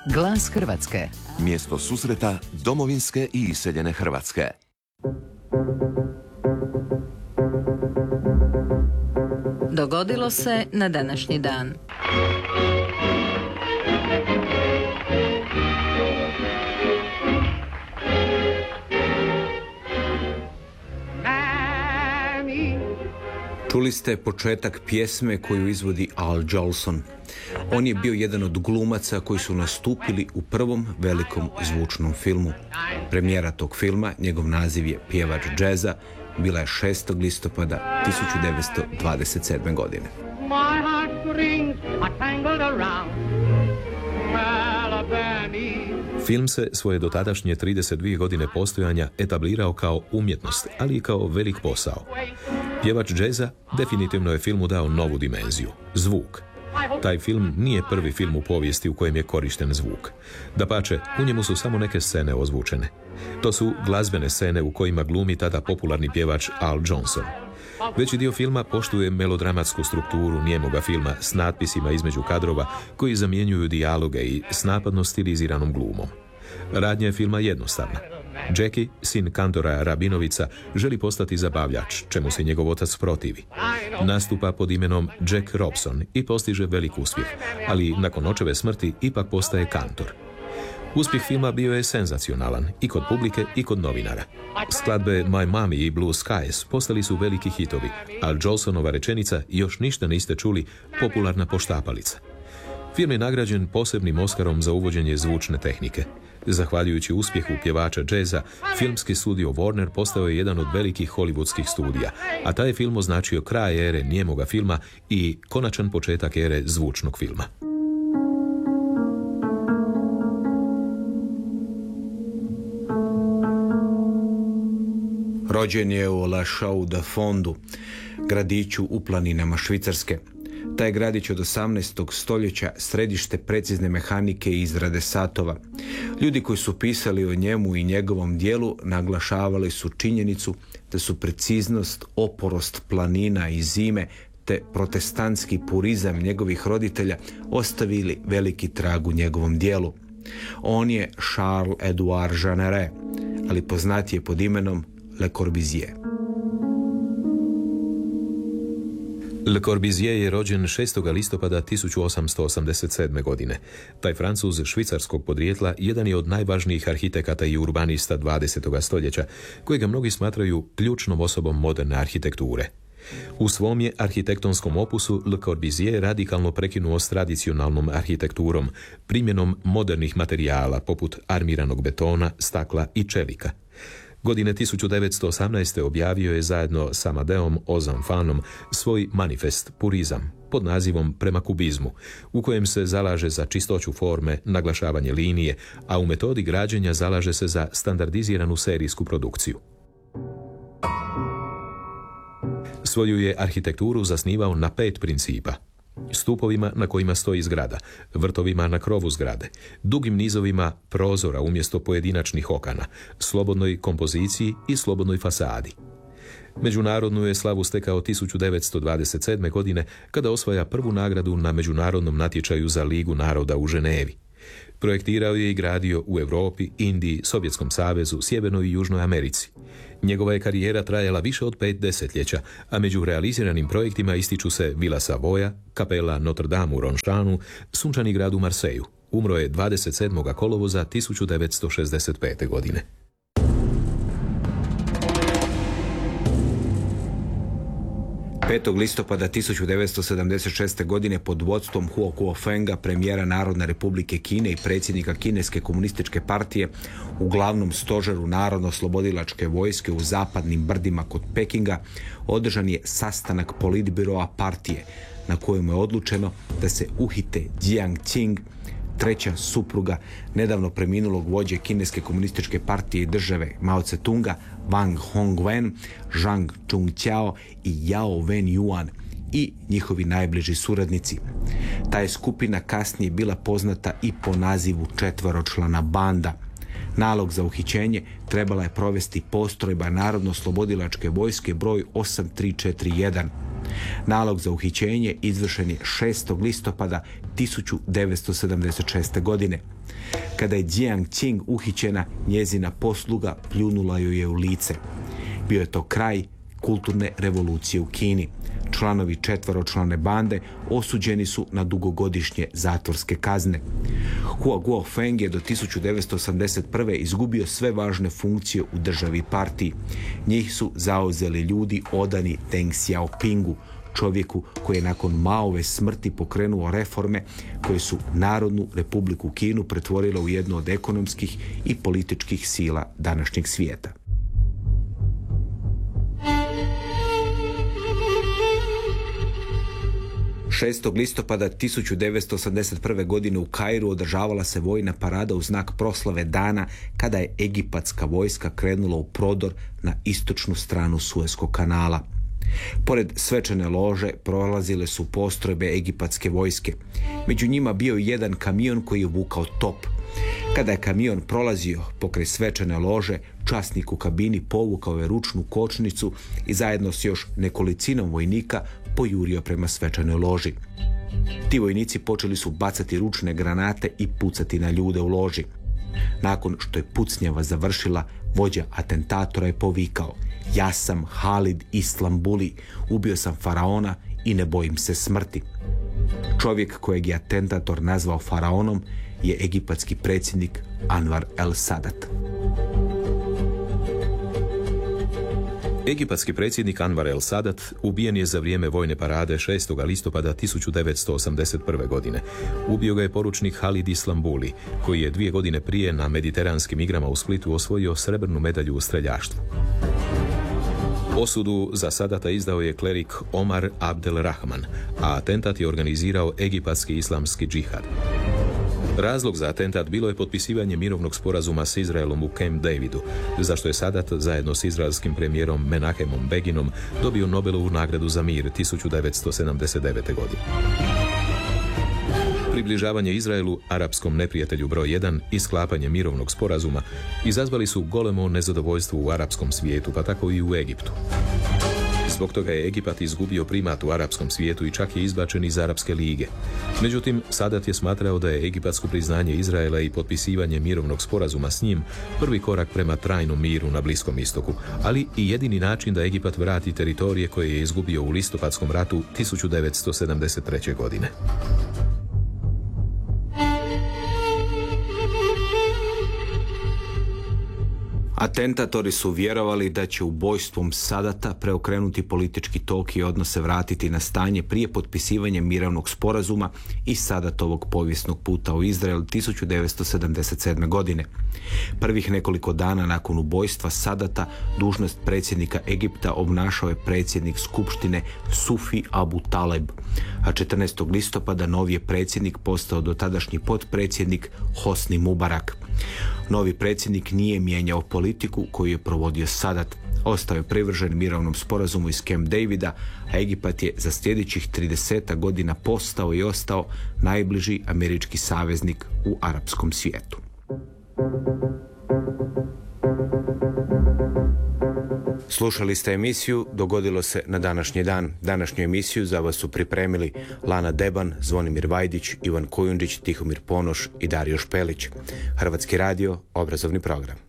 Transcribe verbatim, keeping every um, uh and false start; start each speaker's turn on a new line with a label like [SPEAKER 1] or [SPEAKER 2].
[SPEAKER 1] Glas Hrvatske.
[SPEAKER 2] Mjesto susreta domovinske i iseljene Hrvatske.
[SPEAKER 1] Dogodilo se na današnji dan.
[SPEAKER 3] Čuli ste početak pjesme koju izvodi Al Jolson. On je bio jedan od glumaca koji su nastupili u prvom velikom zvučnom filmu. Premijera tog filma, njegov naziv je Pjevač džeza, bila je šestog listopada tisuću devetsto dvadeset sedme. godine.
[SPEAKER 4] Film se svoje dotadašnje trideset dvije godine postojanja etablirao kao umjetnost, ali i kao velik posao. Pjevač džeza definitivno je filmu dao novu dimenziju, zvuk. Taj film nije prvi film u povijesti u kojem je korišten zvuk. Dapače, u njemu su samo neke scene ozvučene. To su glazbene scene u kojima glumi tada popularni pjevač Al Jolson. Veći dio filma poštuje melodramatsku strukturu nijemoga filma s natpisima između kadrova koji zamjenjuju dijaloge i s napadno stiliziranom glumom. Radnja je filma jednostavna. Jackie, sin kantora Rabinovica, želi postati zabavljač, čemu se njegov otac protivi. Nastupa pod imenom Jack Robson i postiže velik uspjeh, ali nakon očeve smrti ipak postaje kantor. Uspjeh filma bio je senzacionalan i kod publike i kod novinara. Skladbe My Mommy i Blue Skies postali su veliki hitovi, a Jolsonova rečenica "Još ništa niste čuli" popularna poštapalica. Film je nagrađen posebnim Oskarom za uvođenje zvučne tehnike. Zahvaljujući uspjehu pjevača džeza, filmski studio Warner postao je jedan od velikih hollywoodskih studija, a taj film označio kraj ere nijemoga filma i konačan početak ere zvučnog filma.
[SPEAKER 3] Rođen je u La Chaux de Fondu, gradiću u planinama Švicarske. Taj gradić od osamnaestog stoljeća središte precizne mehanike i izrade satova. Ljudi koji su pisali o njemu i njegovom dijelu naglašavali su činjenicu da su preciznost, oporost planina i zime te protestantski purizam njegovih roditelja ostavili veliki trag u njegovom dijelu. On je Charles Edouard Jeanneret, ali poznat je pod imenom Le Corbusier.
[SPEAKER 4] Le Corbusier je rođen šestog listopada tisuću osamsto osamdeset sedme. godine. Taj Francuz švicarskog podrijetla jedan je od najvažnijih arhitekata i urbanista dvadesetog stoljeća, kojega mnogi smatraju ključnom osobom moderne arhitekture. U svom je arhitektonskom opusu Le Corbusier radikalno prekinuo s tradicionalnom arhitekturom, primjenom modernih materijala poput armiranog betona, stakla i čelika. Godine tisuću devetsto osamnaeste. objavio je zajedno s Amadeom Ozanfanom svoj manifest Purizam pod nazivom Prema kubizmu, u kojem se zalaže za čistoću forme, naglašavanje linije, a u metodi građenja zalaže se za standardiziranu serijsku produkciju. Svoju je arhitekturu zasnivao na pet principa: stupovima na kojima stoji zgrada, vrtovima na krovu zgrade, dugim nizovima prozora umjesto pojedinačnih okana, slobodnoj kompoziciji i slobodnoj fasadi. Međunarodnu je slavu stekao tisuću devetsto dvadeset sedme. godine kada osvaja prvu nagradu na međunarodnom natječaju za Ligu naroda u Ženevi. Projektirao je i gradio u Europi, Indiji, Sovjetskom savezu, Sjevernoj i Južnoj Americi. Njegova je karijera trajala više od pet desetljeća, a među realiziranim projektima ističu se Vila Savoja, kapela Notre Dame u Ronšanu, Sunčani grad u Marseju. Umro je dvadeset sedmog kolovoza tisuću devetsto šezdeset pete. godine.
[SPEAKER 3] petog listopada tisuću devetsto sedamdeset šeste. godine pod vodstvom Huo Kuofenga, premijera Narodne republike Kine i predsjednika Kineske komunističke partije, u glavnom stožeru Narodno-oslobodilačke vojske u zapadnim brdima kod Pekinga održan je sastanak politbiroa partije, na kojem je odlučeno da se uhite Jiang Qing, treća supruga nedavno preminulog vođe Kineske komunističke partije i države Mao Tse-tunga, Wang Hongwen, Zhang Chungqiao i Yao Wen-yuan i njihovi najbliži suradnici. Ta je skupina kasnije bila poznata i po nazivu četveročlana banda. Nalog za uhićenje trebala je provesti postrojba Narodno-oslobodilačke vojske broj osam tri četiri jedan. Nalog za uhićenje izvršen je šestog listopada tisuću devetsto sedamdeset šeste. godine. Kada je Jiang Qing uhićena, njezina posluga pljunula joj je u lice. Bio je to kraj kulturne revolucije u Kini. Članovi četveročlane bande osuđeni su na dugogodišnje zatvorske kazne. Hua Guofeng je do tisuću devetsto osamdeset prve. izgubio sve važne funkcije u državi i partiji. Njih su zauzeli ljudi odani Deng Xiaopingu, čovjeku koji je nakon Maove smrti pokrenuo reforme koje su Narodnu republiku Kinu pretvorila u jednu od ekonomskih i političkih sila današnjeg svijeta. šestog listopada tisuću devetsto osamdeset prve. godine u Kairu održavala se vojna parada u znak proslave dana kada je egipatska vojska krenula u prodor na istočnu stranu Sueskog kanala. Pored svečane lože prolazile su postrojbe egipatske vojske. Među njima bio je jedan kamion koji je vukao top. Kada je kamion prolazio pokraj svečane lože, časnik u kabini povukao je ručnu kočnicu i zajedno s još nekolicinom vojnika pojurio prema svečanoj loži. Ti vojnici počeli su bacati ručne granate i pucati na ljude u loži. Nakon što je pucnjava završila, vođa atentatora je povikao: "Ja sam Halid Islambuli, ubio sam faraona i ne bojim se smrti." Čovjek kojeg je atentator nazvao faraonom je egipatski predsjednik Anwar el-Sadat.
[SPEAKER 4] Egipatski predsjednik Anwar el-Sadat ubijen je za vrijeme vojne parade šestog listopada tisuću devetsto osamdeset prve. godine. Ubio ga je poručnik Halid Islambuli, koji je dvije godine prije na mediteranskim igrama u Splitu osvojio srebrnu medalju u streljaštvu. Osudu za Sadata izdao je klerik Omar Abdel Rahman, a atentat je organizirao egipatski islamski džihad. Razlog za atentat bilo je potpisivanje mirovnog sporazuma s Izraelom u Camp Davidu, zašto je Sadat zajedno s izraelskim premijerom Menahemom Beginom dobio Nobelovu nagradu za mir tisuću devetsto sedamdeset devete. godine. Približavanje Izraelu, arapskom neprijatelju broj jedan, i sklapanje mirovnog sporazuma izazvali su golemo nezadovoljstvo u arapskom svijetu, pa tako i u Egiptu. Zbog toga je Egipat izgubio primat u arapskom svijetu i čak je izbačen iz Arapske lige. Međutim, Sadat je smatrao da je egipatsko priznanje Izraela i potpisivanje mirovnog sporazuma s njim prvi korak prema trajnom miru na Bliskom istoku, ali i jedini način da Egipat vrati teritorije koje je izgubio u listopadskom ratu tisuću devetsto sedamdeset treće. godine.
[SPEAKER 3] Atentatori su vjerovali da će ubojstvom Sadata preokrenuti politički tok i odnose vratiti na stanje prije potpisivanja mirovnog sporazuma i Sadatovog povijesnog puta u Izrael tisuću devetsto sedamdeset sedme. godine. Prvih nekoliko dana nakon ubojstva Sadata dužnost predsjednika Egipta obnašao je predsjednik skupštine Sufi Abu Taleb, a četrnaestog listopada novi je predsjednik postao dotadašnji potpredsjednik Hosni Mubarak. Novi predsjednik nije mijenjao politiku koju je provodio Sadat. Ostao je privržen mirovnom sporazumu iz Camp Davida, a Egipat je za sljedećih trideset godina postao i ostao najbliži američki saveznik u arapskom svijetu. Slušali ste emisiju Dogodilo se na današnji dan. Današnju emisiju za vas su pripremili Lana Deban, Zvonimir Vajdić, Ivan Kujundžić, Tihomir Ponoš i Dario Špelić. Hrvatski radio, obrazovni program.